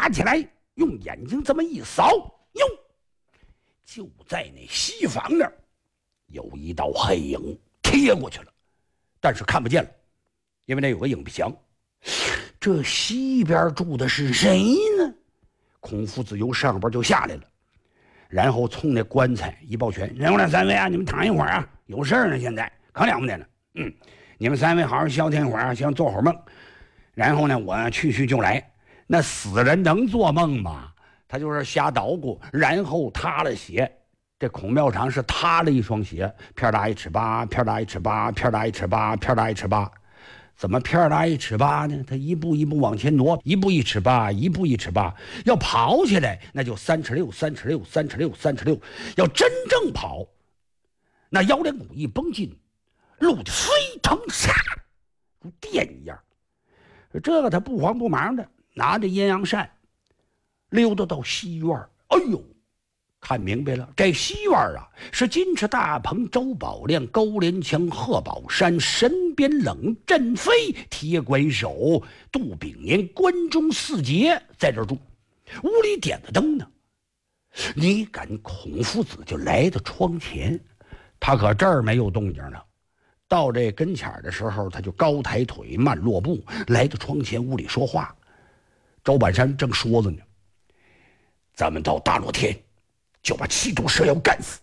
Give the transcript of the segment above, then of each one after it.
爬起来，用眼睛这么一扫，哟，就在那西房那儿有一道黑影贴过去了，但是看不见了，因为那有个影壁墙。这西边住的是谁呢？孔夫子由上边就下来了，然后冲那棺材一抱拳：“然后那三位啊，你们躺一会儿啊，有事儿呢，现在可了不得了。你们三位好好消停一会儿啊，先做会儿梦。然后呢，我去就来。那死人能做梦吗？他就是瞎捣鼓，然后塌了血。这孔庙长是塌了一双鞋，片大1尺8，片大1尺8，片大1尺8，片大1尺8。怎么片大1尺8呢？他一步一步往前挪，一步1尺8，一步1尺8。要跑起来，那就3尺6，3尺6，3尺6，3尺6。要真正跑，那腰连骨一绷紧，路就飞腾杀，如电一样。这个他不慌不忙的拿着阴阳扇，溜达到西院。哎呦，看明白了，这西院啊是金翅大鹏、周宝亮、高连强、贺宝山、神鞭冷震飞、铁拐手、杜炳年、关中4杰在这儿住。屋里点了灯呢，你赶孔夫子就来到窗前，他可这儿没有动静呢。到这跟前的时候，他就高抬腿慢落步来到窗前，屋里说话。周板山正说着呢，咱们到大罗天就把七毒蛇妖干死。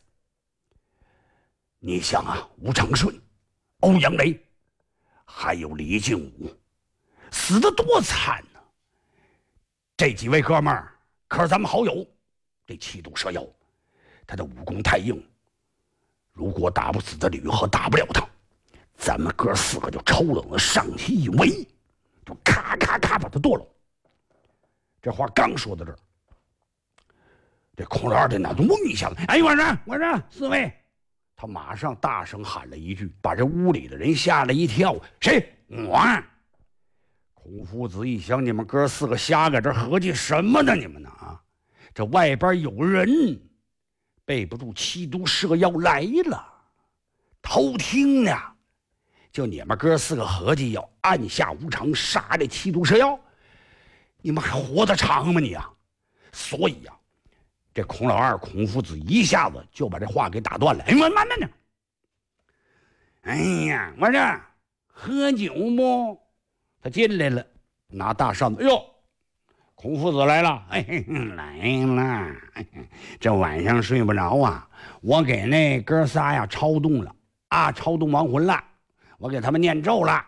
你想啊，吴长顺、欧阳雷还有李靖武死得多惨呢。这几位哥们儿可是咱们好友，这七毒蛇妖他的武功太硬，如果打不死这吕赫，打不了他，咱们哥4个就抽冷了上去一围，就咔咔咔把他剁了。这话刚说到这儿，这孔老二的脑子嗡一下子，哎，我说4位，他马上大声喊了一句，把这屋里的人吓了一跳。谁？我。孔夫子一想，你们哥4个瞎搁这合计什么呢？你们呢啊？这外边有人，背不住七毒蛇妖来了，偷听呢。就你们哥4个合计要按下无常，杀这七毒蛇妖，你们还活得长吗你啊？所以啊，这孔老二孔夫子一下子就把这话给打断了。哎，慢着。哎呀，我这喝酒不？他进来了，拿大扇子。哟，孔夫子来了。哎，来了。这晚上睡不着啊，我给那哥仨呀超动了啊，超动亡魂了。我给他们念咒了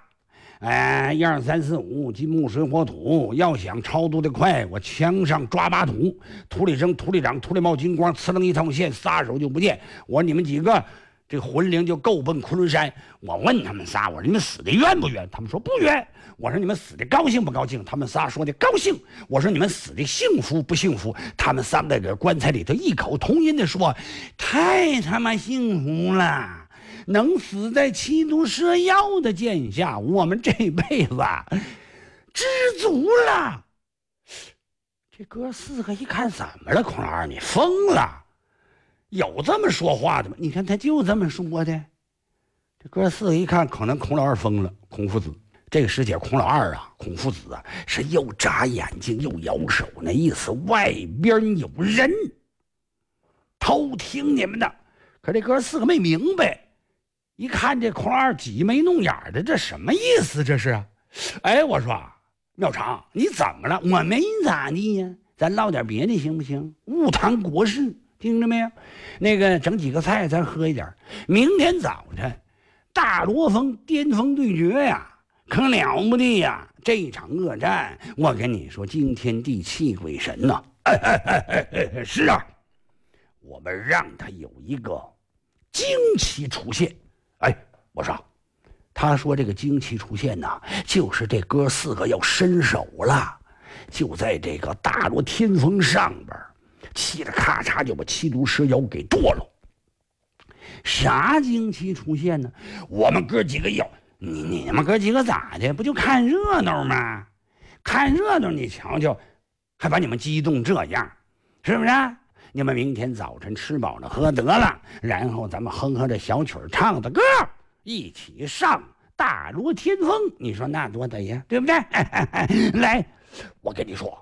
，1、2、3、4、5，金木水火土。要想超度的快，我墙上抓把土，土里生，土里长，土里冒金光，呲楞一趟线，撒手就不见。我说你们几个这魂灵就够奔昆仑山。我问他们仨，我说你们死的冤不冤？他们说不冤。我说你们死的高兴不高兴？他们仨说的高兴。我说你们死的幸福不幸福？他们3个在棺材里头异口同音的说，太他妈幸福了。能死在七毒蛇妖的剑下，我们这辈子知足了。这哥4个一看，怎么了？孔老二，你疯了？有这么说话的吗？你看他就这么说的。这哥4个一看，可能孔老二疯了。孔夫子这个时节，孔老二啊，孔夫子啊，是又眨眼睛又摇手，那意思外边有人偷听你们的。可这哥4个没明白。一看这孔老二挤眉弄眼的，这什么意思？这是？哎，我说庙长，你怎么了？我没咋地呀，咱唠点别的行不行？勿谈国事，听着没有？那个整几个菜，咱喝一点。明天早晨大罗峰巅峰对决呀，可了不得呀！这场恶战，我跟你说，惊天地泣鬼神呐！是啊，我们让他有一个惊奇出现。哎，我说，他说这个惊奇出现呢，就是这哥4个要伸手了，就在这个大罗天峰上边，嘁哩咔嚓就把七毒蛇妖给剁了。啥惊奇出现呢？我们哥几个要你们哥几个咋的？不就看热闹吗？看热闹，你瞧瞧，还把你们激动这样，是不是？你们明天早晨吃饱了喝得了，然后咱们哼哼这小曲唱的歌，一起上大罗天峰，你说那多得呀，对不对？来，我跟你说，